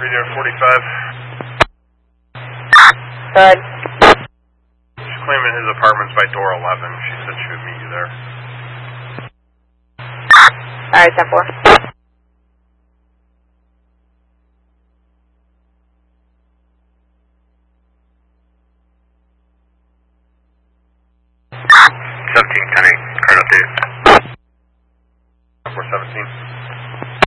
3045. Good. She's claiming his apartment's by door 11. She said she would meet you there. Alright, 10-4. Credit update. 417.